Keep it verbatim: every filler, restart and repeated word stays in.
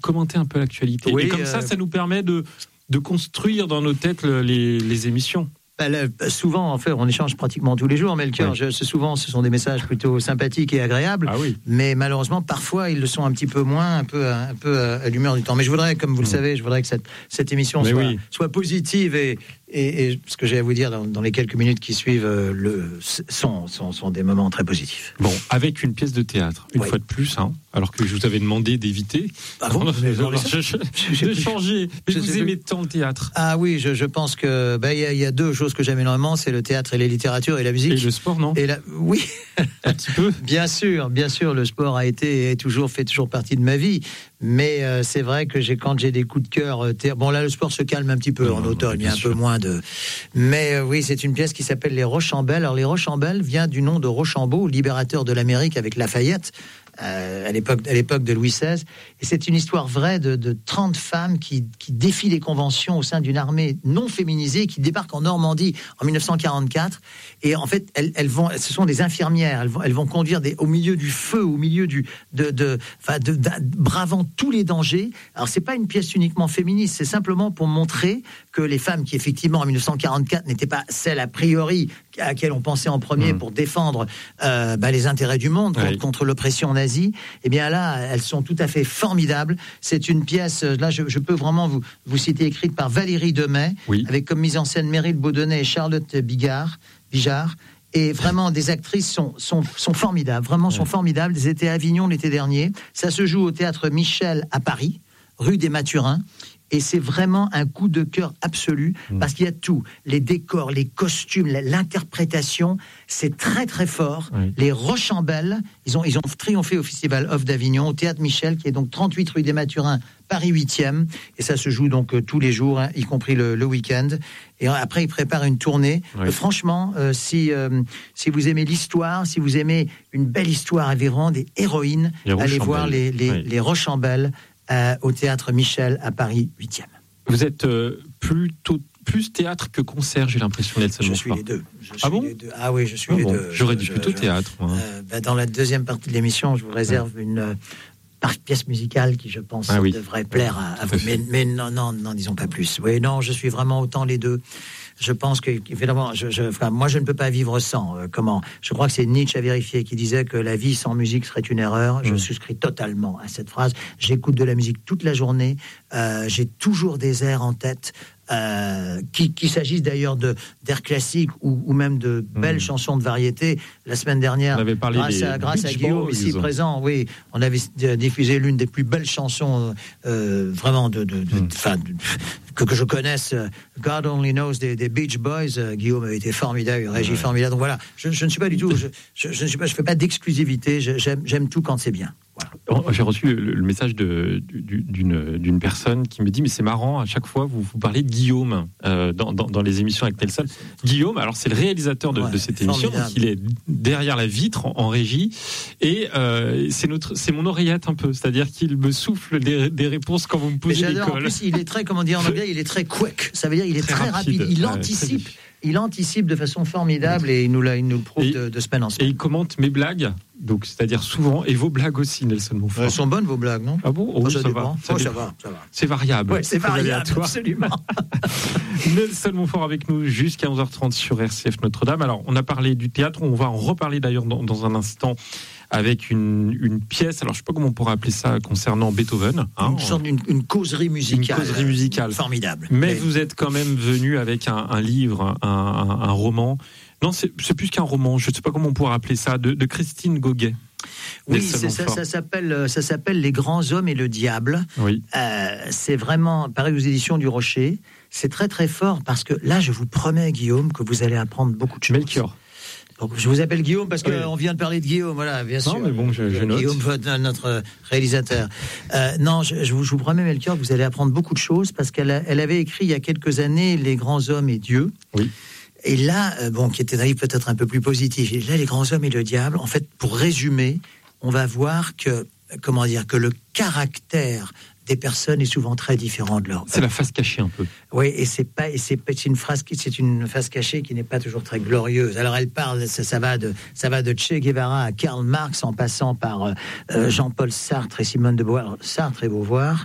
commenter un peu l'actualité. Oui, et comme euh... ça, ça nous permet de, de construire dans nos têtes les, les émissions. Bah, là, souvent, en fait, on échange pratiquement tous les jours, Melchior. Oui. Je, souvent, ce sont des messages plutôt sympathiques et agréables. Ah oui. Mais malheureusement, parfois, ils le sont un petit peu moins, un peu, un peu à l'humeur du temps. Mais je voudrais, comme vous mmh. le savez, je voudrais que cette, cette émission soit, oui. soit positive et, et, et ce que j'ai à vous dire dans, dans les quelques minutes qui suivent euh, le, sont, sont, sont des moments très positifs. Bon, avec une pièce de théâtre, une oui. fois de plus, hein, alors que je vous avais demandé d'éviter, ah bon, de, de, de changer. Mais vous aimez tant le théâtre. Ah oui, je, je pense que bah, y, a, y a deux choses que j'aime énormément, c'est le théâtre et les littératures et la musique. Et le sport, non? Et la, oui, un petit peu. Bien sûr, bien sûr, le sport a été et toujours fait toujours partie de ma vie. Mais euh, c'est vrai que j'ai quand j'ai des coups de cœur, euh, bon là le sport se calme un petit peu non, en automne, il y a un sûr. peu moins de. Mais euh, oui, c'est une pièce qui s'appelle Les Rochambeaux. Alors les Rochambeaux vient du nom de Rochambeau, libérateur de l'Amérique avec Lafayette. Euh, à l'époque, à l'époque de Louis seize, et c'est une histoire vraie de, de trente femmes qui, qui défient les conventions au sein d'une armée non féminisée qui débarque en Normandie en dix-neuf cent quarante-quatre. Et en fait, elles, elles vont, ce sont des infirmières. Elles vont, elles vont conduire des, au milieu du feu, au milieu du, de, de, enfin, de, de, bravant tous les dangers. Alors c'est pas une pièce uniquement féministe, c'est simplement pour montrer que les femmes qui effectivement en dix-neuf cent quarante-quatre n'étaient pas celles a priori à laquelle on pensait en premier mmh. pour défendre euh, bah, les intérêts du monde contre, oui. contre l'oppression nazie, eh bien là, elles sont tout à fait formidables. C'est une pièce, là je, je peux vraiment vous, vous citer, écrite par Valérie Demey, oui. avec comme mise en scène Meryl Baudonnet et Charlotte Bigard, Bijard. Et vraiment, des actrices sont, sont, sont formidables, vraiment sont formidables. Elles étaient à Avignon l'été dernier. Ça se joue au Théâtre Michel à Paris, rue des Mathurins. Et c'est vraiment un coup de cœur absolu, parce qu'il y a tout, les décors, les costumes, l'interprétation, c'est très très fort. Oui. Les Rochambeaux, ils ont, ils ont triomphé au Festival Off d'Avignon, au Théâtre Michel, qui est donc trente-huit rue des Mathurins, Paris huitième, et ça se joue donc euh, tous les jours, hein, y compris le, le week-end. Et après, ils préparent une tournée. Oui. Euh, franchement, euh, si, euh, si vous aimez l'histoire, si vous aimez une belle histoire avec des héroïnes, allez voir les, les, oui. les Rochambeaux, Euh, au Théâtre Michel à Paris huitième. Vous êtes euh, plutôt plus théâtre que concert, j'ai l'impression, Nelson Je Montfort. suis les deux. Je suis ah bon les deux. Ah oui, je suis ah les bon. deux. J'aurais je, dit je, plutôt je, théâtre. Euh, bah, dans la deuxième partie de l'émission, je vous réserve ouais. une euh, pièce musicale qui, je pense, ah oui. devrait plaire à, à vous. Mais, mais non, non, non, disons pas plus. Oui, non, je suis vraiment autant les deux. Je pense que, évidemment, je, je, enfin, moi, je ne peux pas vivre sans. Euh, comment Je crois que c'est Nietzsche à vérifier qui disait que la vie sans musique serait une erreur. Mmh. Je souscris totalement à cette phrase. J'écoute de la musique toute la journée. Euh, j'ai toujours des airs en tête. Euh, qu'il, qu'il s'agisse d'ailleurs de, d'air classique ou, ou même de belles mmh. chansons de variété. La semaine dernière, grâce à, grâce à Guillaume, ici ont... présent, oui, on avait diffusé l'une des plus belles chansons euh, vraiment de, de, de, mmh. de, que, que je connaisse, God Only Knows des, des Beach Boys. Euh, Guillaume a été formidable, Régis ouais. formidable. Donc voilà, je, je ne suis pas du tout, je, je, je ne suis pas, je fais pas d'exclusivité. Je, j'aime, j'aime tout quand c'est bien. Voilà. J'ai reçu le, le message de, d'une, d'une personne qui me dit mais c'est marrant, à chaque fois vous, vous parlez de Guillaume euh, dans, dans, dans les émissions avec Nelson. Guillaume, alors c'est le réalisateur de, ouais, de cette émission, donc il est derrière la vitre en, en régie et euh, c'est, notre, c'est mon oreillette un peu, c'est-à-dire qu'il me souffle des, des réponses quand vous me posez des cols. En plus il est très, comment dire en anglais, il est très quick, ça veut dire il est très, très rapide, rapide. il ouais, anticipe. Il anticipe de façon formidable et il nous, il nous le prouve et, de, de semaine en semaine. Et il commente mes blagues, donc c'est-à-dire souvent, et vos blagues aussi, Nelson Montfort. Elles sont bonnes vos blagues, non? Ah bon? Oh, oh, ça, ça, va. Ça, oh, ça va. Ça va. C'est variable. Ouais, c'est, c'est variable, absolument. Nelson Montfort avec nous jusqu'à onze heures trente sur R C F Notre-Dame. Alors, on a parlé du théâtre, on va en reparler d'ailleurs dans, dans un instant avec une, une pièce, alors je ne sais pas comment on pourrait appeler ça concernant Beethoven. Hein, une sorte d'une une causerie musicale. Une causerie musicale. Formidable. Mais, Mais vous êtes quand même venu avec un, un livre, un, un, un roman. Non, c'est, c'est plus qu'un roman, je ne sais pas comment on pourrait appeler ça, de, de Christine Goguet. Oui, c'est ça, ça, s'appelle, ça s'appelle Les Grands Hommes et le Diable. Oui. Euh, c'est vraiment, pareil aux éditions du Rocher, c'est très très fort parce que là, je vous promets, Guillaume, que vous allez apprendre beaucoup de choses. Melchior. Donc, je vous appelle Guillaume parce qu'on oui. vient de parler de Guillaume, voilà, bien sûr. Non, mais bon, je, je note. Guillaume, notre réalisateur. Euh, non, je, je, vous, je vous promets, Melchior, que vous allez apprendre beaucoup de choses parce qu'elle a, elle avait écrit il y a quelques années Les Grands Hommes et Dieu. Oui. Et là, euh, bon, qui était un livre peut-être un peu plus positif. Et là, Les Grands Hommes et le Diable, en fait, pour résumer, on va voir que, comment dire, que le caractère des personnes est souvent très différent de leur. C'est la face cachée un peu. Oui, et c'est pas, et c'est, c'est une phrase qui, c'est une face cachée qui n'est pas toujours très glorieuse. Alors elle parle, ça, ça va de, ça va de Che Guevara à Karl Marx en passant par euh, Jean-Paul Sartre et Simone de Beauvoir, Sartre et Beauvoir.